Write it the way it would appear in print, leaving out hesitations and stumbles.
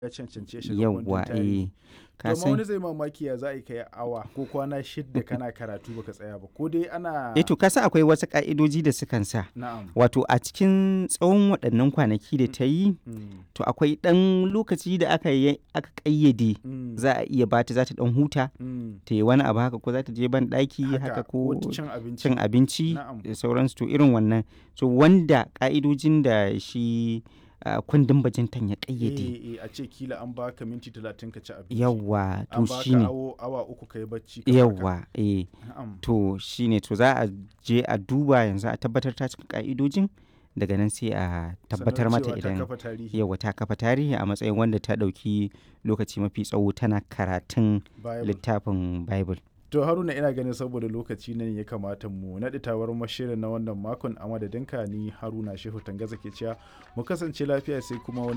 ya cancance ya shiga kundin Yawwa, tarihi. ka To amma wani san zai mamaki ya za a yi kai awa ko kwana 6 kana karatu baka tsaya ba ko dai ana to ka san akwai wasu ƙa'idoji da sukan sa. na'am. Wato a cikin tsawon waɗannan kwanaki da ta yi, Mm, to akwai ɗan lokaci da aka ƙayyade mm, za a iya bata za ta ɗan huta, mm. ta yi wani abu haka ko za ta je ban ɗaki haka ko cin abinci. cin abinci Na'am. da sauransu to irin wannan. So wanda ƙa'idojin da shi kundin bajintan ya ƙayyade. A ce kila an baka minti 30 ka ci abinci. Yawwa, to An baka shine. awa 3 ka yi bacci ka farka. Yawwa, Na'am. to shine to za a je a duba yanzu a tabbatar ta cika ƙa'idojin, daga nan sai a tabbatar Sannan mata cewa ta idan kafa tarihi. yawwa ta kafa tarihi a matsayin wanda ta ɗauki lokaci mafi tsawo tana karatun Bible. littafin Bible. To Haruna ina ganin saboda lokaci nan ya kamata mu naɗi tawar mashirin na wannan makon a madadinka ni Haruna Shehu Tangaza ke cewa mu kasance lafiya sai kuma wani